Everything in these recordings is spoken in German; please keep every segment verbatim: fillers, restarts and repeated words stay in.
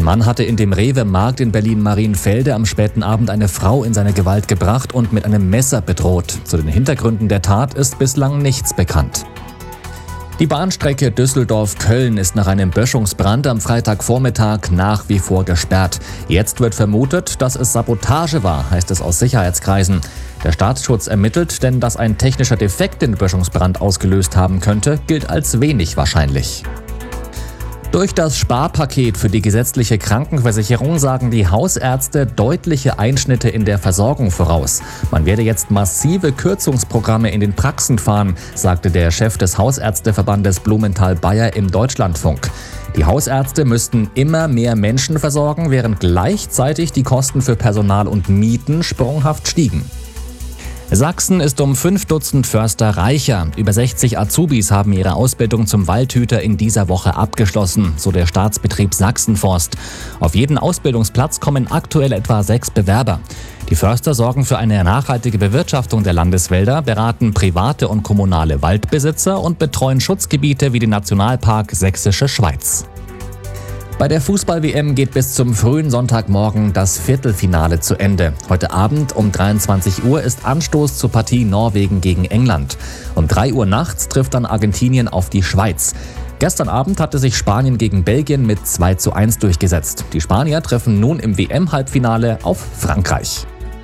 Mann hatte in dem Rewe-Markt in Berlin-Marienfelde am späten Abend eine Frau in seine Gewalt gebracht und mit einem Messer bedroht. Zu den Hintergründen der Tat ist bislang nichts bekannt. Die Bahnstrecke Düsseldorf-Köln ist nach einem Böschungsbrand am Freitagvormittag nach wie vor gesperrt. Jetzt wird vermutet, dass es Sabotage war, heißt es aus Sicherheitskreisen. Der Staatsschutz ermittelt, denn dass ein technischer Defekt den Böschungsbrand ausgelöst haben könnte, gilt als wenig wahrscheinlich. Durch das Sparpaket für die gesetzliche Krankenversicherung sagen die Hausärzte deutliche Einschnitte in der Versorgung voraus. Man werde jetzt massive Kürzungsprogramme in den Praxen fahren, sagte der Chef des Hausärzteverbandes Blumenthal-Bayer im Deutschlandfunk. Die Hausärzte müssten immer mehr Menschen versorgen, während gleichzeitig die Kosten für Personal und Mieten sprunghaft stiegen. Sachsen ist um fünf Dutzend Förster reicher. Über sechzig Azubis haben ihre Ausbildung zum Waldhüter in dieser Woche abgeschlossen, so der Staatsbetrieb Sachsenforst. Auf jeden Ausbildungsplatz kommen aktuell etwa sechs Bewerber. Die Förster sorgen für eine nachhaltige Bewirtschaftung der Landeswälder, beraten private und kommunale Waldbesitzer und betreuen Schutzgebiete wie den Nationalpark Sächsische Schweiz. Bei der Fußball-W M geht bis zum frühen Sonntagmorgen das Viertelfinale zu Ende. Heute Abend um dreiundzwanzig Uhr ist Anstoß zur Partie Norwegen gegen England. Um drei Uhr nachts trifft dann Argentinien auf die Schweiz. Gestern Abend hatte sich Spanien gegen Belgien mit zwei zu eins durchgesetzt. Die Spanier treffen nun im W M-Halbfinale auf Frankreich.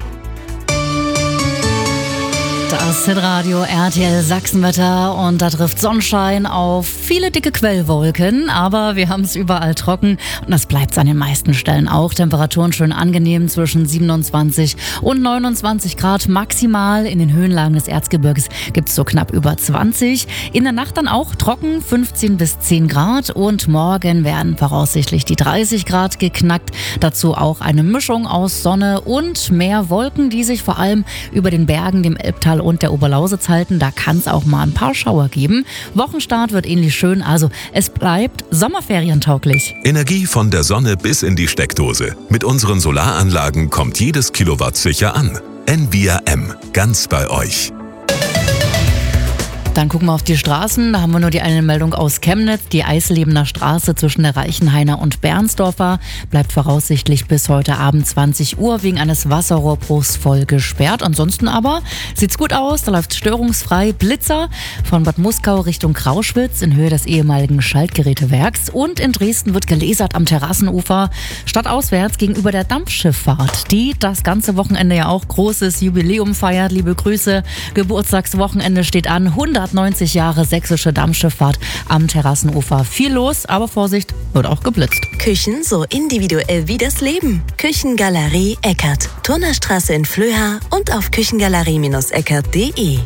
Das Hitradio R T L Sachsenwetter und da trifft Sonnenschein auf viele dicke Quellwolken, aber wir haben es überall trocken und das bleibt an den meisten Stellen auch. Temperaturen schön angenehm zwischen siebenundzwanzig und neunundzwanzig Grad maximal. In den Höhenlagen des Erzgebirges gibt es so knapp über zwanzig. In der Nacht dann auch trocken, fünfzehn bis zehn Grad und morgen werden voraussichtlich die dreißig Grad geknackt. Dazu auch eine Mischung aus Sonne und mehr Wolken, die sich vor allem über den Bergen, dem Elbtal und der Oberlausitz halten. Da kann es auch mal ein paar Schauer geben. Wochenstart wird ähnlich schön, also es bleibt sommerferientauglich. Energie von der Sonne bis in die Steckdose. Mit unseren Solaranlagen kommt jedes Kilowatt sicher an. N V I A M, ganz bei euch. Dann gucken wir auf die Straßen. Da haben wir nur die eine Meldung aus Chemnitz. Die Eislebener Straße zwischen der Reichenhainer und Bernsdorfer bleibt voraussichtlich bis heute Abend zwanzig Uhr wegen eines Wasserrohrbruchs voll gesperrt. Ansonsten aber sieht's gut aus. Da läuft störungsfrei Blitzer von Bad Muskau Richtung Krauschwitz in Höhe des ehemaligen Schaltgerätewerks. Und in Dresden wird gelasert am Terrassenufer stadtauswärts gegenüber der Dampfschifffahrt, die das ganze Wochenende ja auch großes Jubiläum feiert. Liebe Grüße, Geburtstagswochenende steht an. hundertneunzig Jahre sächsische Dampfschifffahrt am Terrassenufer. Viel los, aber Vorsicht, wird auch geblitzt. Küchen so individuell wie das Leben. Küchengalerie Eckert. Turnerstraße in Flöha und auf küchengalerie eckert punkt de.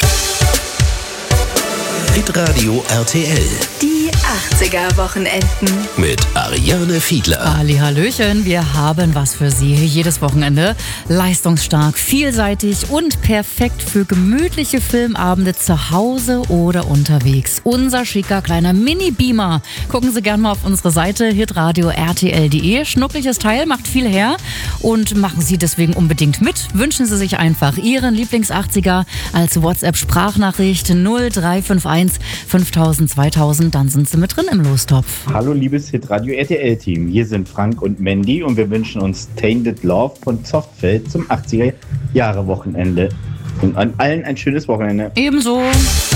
Hitradio R T L. Die achtziger-Wochenenden. Mit Ariane Fiedler. Ali Hallöchen, wir haben was für Sie jedes Wochenende. Leistungsstark, vielseitig und perfekt für gemütliche Filmabende zu Hause oder unterwegs. Unser schicker kleiner Mini-Beamer. Gucken Sie gerne mal auf unsere Seite hitradio r t l punkt de. Schnuckliches Teil, macht viel her und machen Sie deswegen unbedingt mit. Wünschen Sie sich einfach Ihren Lieblings-achtziger als WhatsApp-Sprachnachricht null drei fünf eins fünftausend zweitausend. Dann sind Sie mit drin im Lostopf. Hallo liebes Hitradio R T L-Team, hier sind Frank und Mandy und wir wünschen uns Tainted Love von Zoftfeld zum achtziger-Jahre-Wochenende. Und an allen ein schönes Wochenende. Ebenso.